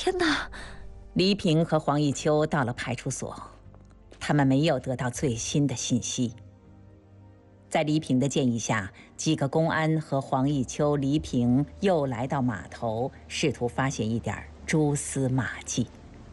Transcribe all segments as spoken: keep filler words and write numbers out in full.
天哪！ 黎平和黄一秋到了派出所，他们没有得到最新的信息。在黎平的建议下，几个公安和黄一秋、黎平又来到码头，试图发现一点蛛丝马迹。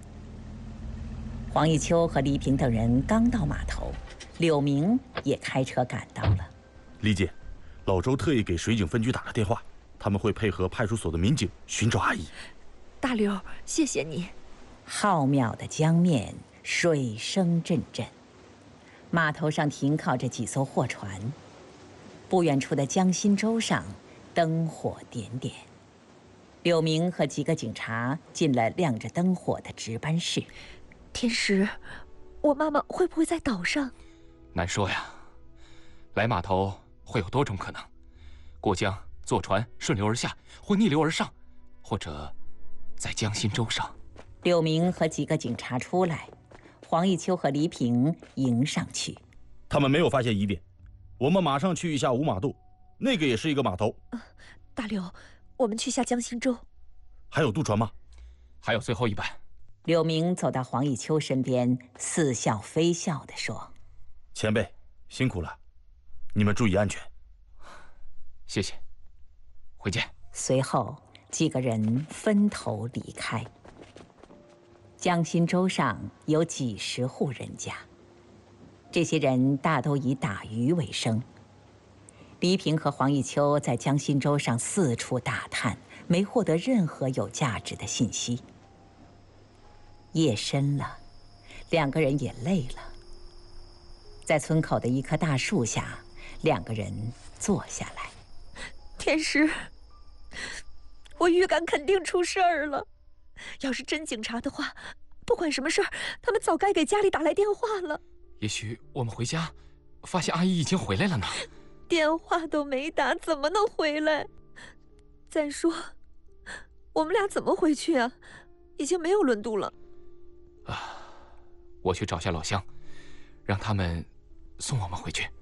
黄一秋和黎平等人刚到码头，柳明也开车赶到了。 李姐，老周特意给水警分局打了电话，他们会配合派出所的民警寻找阿姨。 大刘，谢谢你。 浩渺的江面，水声阵阵。码头上停靠着几艘货船，不远处的江心洲上，灯火点点。柳明和几个警察进了亮着灯火的值班室。 天石，我妈妈会不会在岛上？ 难说呀。来码头会有多种可能：过江、坐船顺流而下，或逆流而上，或者在江心洲上。 柳明和几个警察出来，黄一秋和黎平迎上去。 他们没有发现疑点，我们马上去一下五马渡，那个也是一个码头。 呃、大刘，我们去下江心洲。 还有渡船吗？ 还有最后一班。 柳明走到黄一秋身边，似笑非笑地说：“ 前辈，辛苦了，你们注意安全。” 谢谢，回见。 随后，几个人分头离开。江心洲上有几十户人家，这些人大都以打鱼为生。黎平和黄一秋在江心洲上四处打探，没获得任何有价值的信息。夜深了，两个人也累了。在村口的一棵大树下，两个人坐下来。 天石，我预感肯定出事儿了。要是真警察的话，不管什么事儿，他们早该给家里打来电话了。 也许我们回家，发现阿姨已经回来了呢。 电话都没打，怎么能回来？再说，我们俩怎么回去啊？已经没有轮渡了。 啊，我去找下老乡，让他们送我们回去。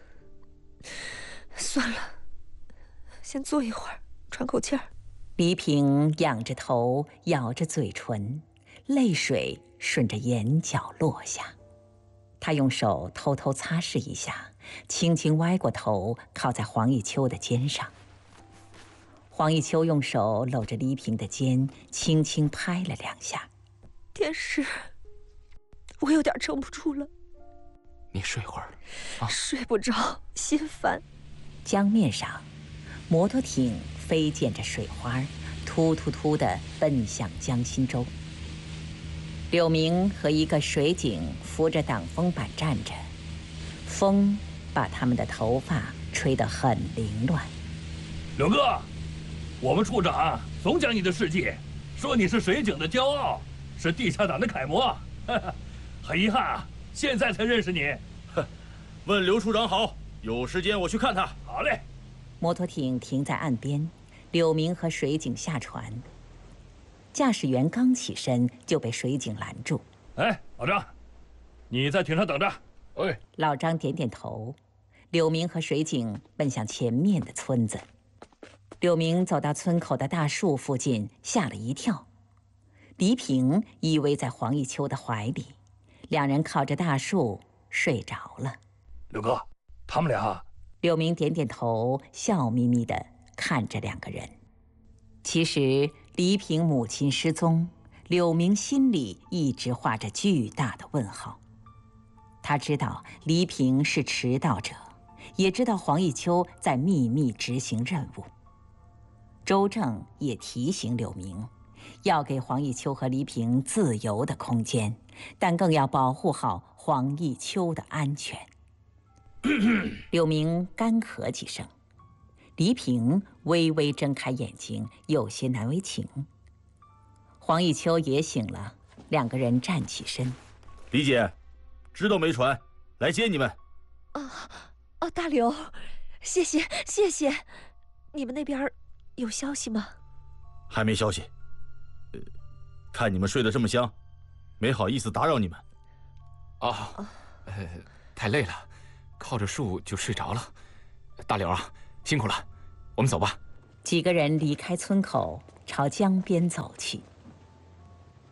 算了，先坐一会儿，喘口气儿。 黎平仰着头，咬着嘴唇，泪水顺着眼角落下。他用手偷偷擦拭一下，轻轻歪过头，靠在黄一秋的肩上。黄一秋用手搂着黎平的肩，轻轻拍了两下。 天石，我有点撑不住了。 你睡会儿啊。 睡不着，心烦。 江面上，摩托艇飞溅着水花，突突突地奔向江心洲。柳明和一个水警扶着挡风板站着，风把他们的头发吹得很凌乱。 柳哥，我们处长总讲你的事迹，说你是水警的骄傲，是地下党的楷模。很遗憾啊，现在才认识你。 问刘处长好，有时间我去看他。 好嘞。 摩托艇停在岸边，柳明和水警下船。驾驶员刚起身就被水警拦住。 哎，老张，你在艇上等着。 哎。 老张点点头。柳明和水警奔向前面的村子。柳明走到村口的大树附近，吓了一跳。黎平依偎在黄一秋的怀里，两人靠着大树睡着了。 柳哥，他们俩…… 柳明点点头，笑眯眯地看着两个人。其实黎平母亲失踪，柳明心里一直画着巨大的问号。他知道黎平是迟到者，也知道黄一秋在秘密执行任务。周正也提醒柳明，要给黄一秋和黎平自由的空间，但更要保护好黄一秋的安全。柳明干咳几声，黎平微微睁开眼睛，有些难为情。黄一秋也醒了，两个人站起身。 李姐，知道没船，来接你们。 啊啊，大刘，谢谢谢谢。你们那边有消息吗？ 还没消息。呃，看你们睡得这么香，没好意思打扰你们。 啊，呃，太累了，靠着树就睡着了。大刘啊，辛苦了，我们走吧。 几个人离开村口，朝江边走去。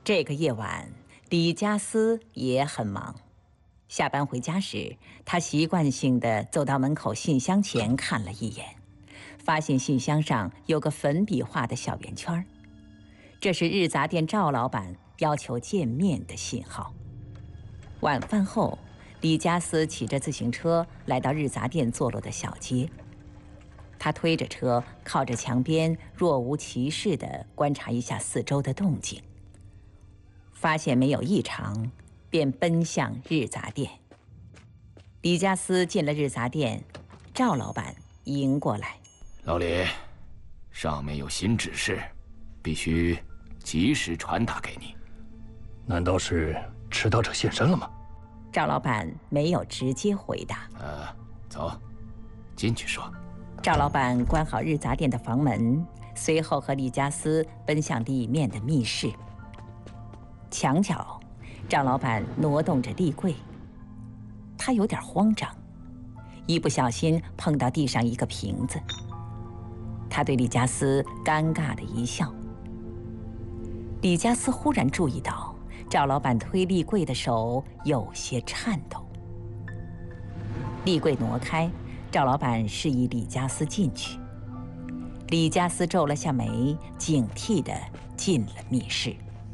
这个夜晚，李家私也很忙。下班回家时，他习惯性地走到门口信箱前看了一眼，发现信箱上有个粉笔画的小圆圈，这是日杂店赵老板要求见面的信号。晚饭后，李家私骑着自行车来到日杂店坐落的小街。他推着车，靠着墙边，若无其事地观察一下四周的动静。发现没有异常，便奔向日杂店。李家私进了日杂店，赵老板迎过来：“ 老李，上面有新指示，必须及时传达给你。” 难道是持刀者现身了吗？ 赵老板没有直接回答。 呃，走，进去说。 赵老板关好日杂店的房门，随后和李家私奔向里面的密室。墙角，赵老板挪动着立柜，他有点慌张，一不小心碰到地上一个瓶子。他对李家私尴尬的一笑。李家私忽然注意到赵老板推立柜的手有些颤抖。立柜挪开，赵老板示意李家私进去。李家私皱了下眉，警惕地进了密室。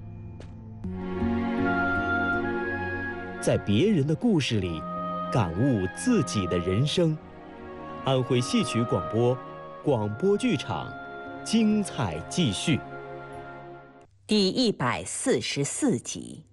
在别人的故事里，感悟自己的人生。安徽戏曲广播，广播剧场，精彩继续。 第一百四十四集。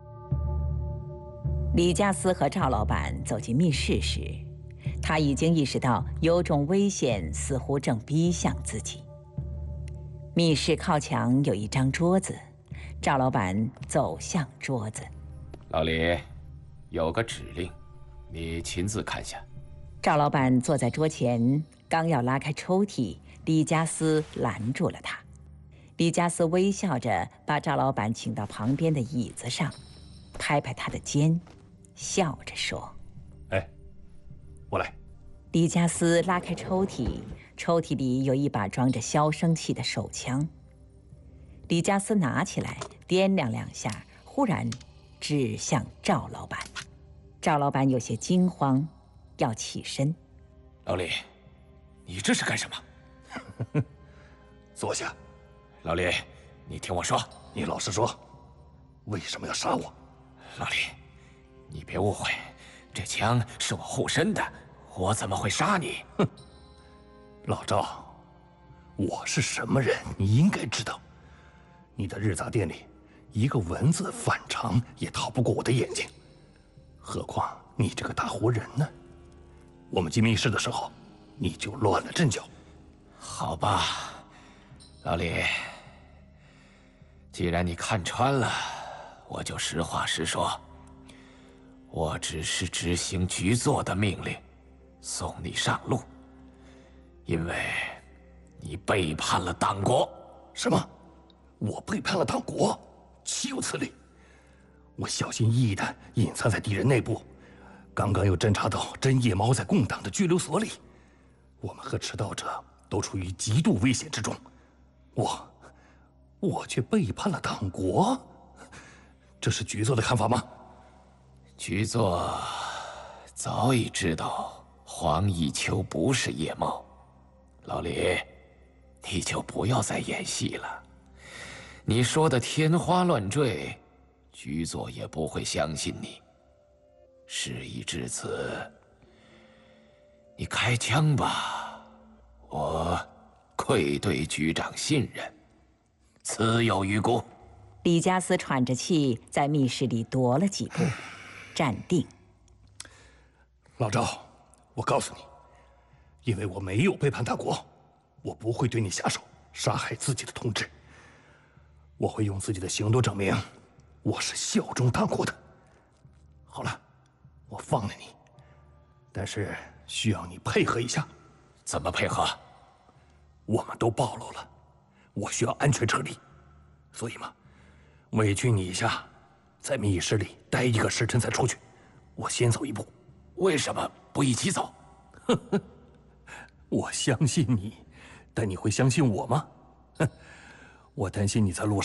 李家私和赵老板走进密室时，他已经意识到有种危险似乎正逼向自己。密室靠墙有一张桌子，赵老板走向桌子。 老李，有个指令，你亲自看下。 赵老板坐在桌前，刚要拉开抽屉，李家私拦住了他。李家私微笑着把赵老板请到旁边的椅子上，拍拍他的肩，笑着说：“ 哎，我来。” 李家私拉开抽屉，抽屉里有一把装着消声器的手枪。李家私拿起来，掂量两下，忽然指向赵老板。赵老板有些惊慌，要起身。 老李，你这是干什么？ 坐下。 老李，你听我说， 你老实说，为什么要杀我？ 老李，你别误会，这枪是我护身的，我怎么会杀你？ 哼，老赵，我是什么人，你应该知道。你的日杂店里，一个蚊子反常也逃不过我的眼睛，何况你这个大活人呢？我们进密室的时候，你就乱了阵脚。 好吧，老李，既然你看穿了，我就实话实说。我只是执行局座的命令，送你上路，因为你背叛了党国。 什么？我背叛了党国？岂有此理！我小心翼翼地隐藏在敌人内部，刚刚又侦查到真夜猫在共党的拘留所里，我们和持刀者都处于极度危险之中，我，我却背叛了党国，这是局座的看法吗？ 局座早已知道黄以秋不是夜猫，老李，你就不要再演戏了。你说的天花乱坠，局座也不会相信你。事已至此，你开枪吧，我愧对局长信任，此有余辜。 李家私喘着气，在密室里踱了几步，站定。 老赵，我告诉你，因为我没有背叛大国，我不会对你下手，杀害自己的同志。我会用自己的行动证明，我是效忠党国的。好了，我放了你，但是需要你配合一下。 怎么配合？ 我们都暴露了，我需要安全撤离，所以嘛，委屈你一下，在密室里待一个时辰再出去。我先走一步。 为什么不一起走？ 我相信你，但你会相信我吗？哼，我担心你在路上